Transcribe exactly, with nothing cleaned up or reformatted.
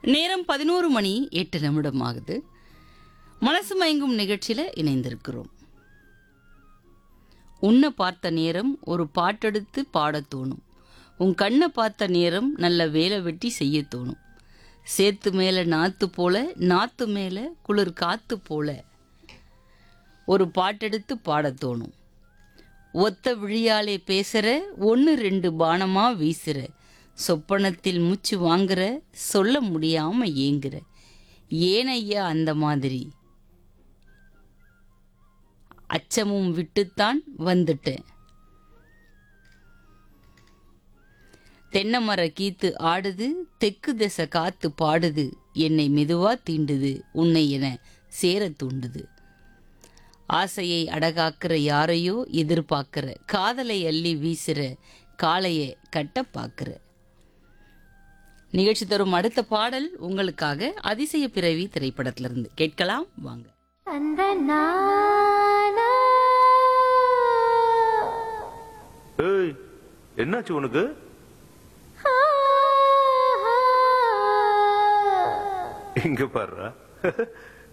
நேரம் பதினோரு மணி எட்டு நிமிடம் ஆகுது. மனசு மயங்கும் நிகழ்ச்சியில இணைந்திருக்கிறோம். உன்னை பார்த்த நேரம் ஒரு பாட்டெடுத்து பாடத் தோணும். உன் கண்ணை பார்த்த நேரம் நல்ல வேலை வெட்டி செய்ய தோணும். சேத்து மேல நாத்து போல, நாத்து மேல குளிர் காத்து போல ஒரு பாட்டெடுத்து பாடத் தோணும். ஒத்த விழியாலே பேசுற, ஒன்று ரெண்டு பானமா வீசுற, சொப்பனத்தில் மூச்சு வாங்குற, சொல்ல முடியாம ஏங்குற, ஏனையா அந்த மாதிரி அச்சமும் விட்டுத்தான் வந்துட்டேன். தென்னை மர கீத்து ஆடுது, தெற்கு திசை காத்து பாடுது, என்னை மெதுவா தீண்டுது, உன்னை என சேர தூண்டுது. ஆசையை அடகாக்கிற யாரையோ எதிர்பார்க்கிற, காதலை அள்ளி வீசுற, காளைய கட்ட பார்க்கிற. நிகழ்ச்சி தரும் அடுத்த பாடல் உங்களுக்காக அதிசய பிறவி திரைப்படத்திலிருந்து கேட்கலாம் வாங்க. அந்த நானா ஏய், என்னாச்சு உனக்கு? இங்க பாருடா.